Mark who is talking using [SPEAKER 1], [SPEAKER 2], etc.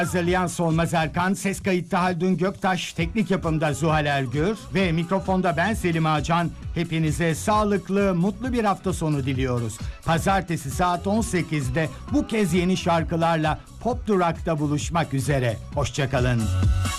[SPEAKER 1] Hazırlayan Solmaz Erkan, ses kayıtta Haldun Göktaş, teknik yapımda Zuhal Ergür ve mikrofonda ben Selim Ağacan. Hepinize sağlıklı, mutlu bir hafta sonu diliyoruz. Pazartesi saat 18'de bu kez yeni şarkılarla Pop Durak'ta buluşmak üzere. Hoşçakalın.